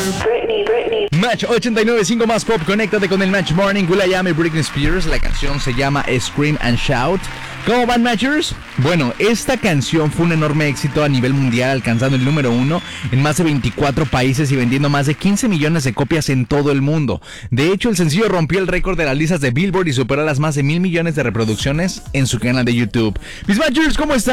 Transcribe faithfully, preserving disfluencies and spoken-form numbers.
Britney, Britney. Match ochenta y nueve punto cinco más pop, conéctate con el Match Morning. will.i.am y Britney Spears. La canción se llama Scream and Shout. ¿Cómo van, Matchers? Bueno, esta canción fue un enorme éxito a nivel mundial, alcanzando el número uno en más de veinticuatro países y vendiendo más de quince millones de copias en todo el mundo. De hecho, el sencillo rompió el récord de las listas de Billboard y superó las más de mil millones de reproducciones en su canal de YouTube. Mis Matchers, ¿cómo están?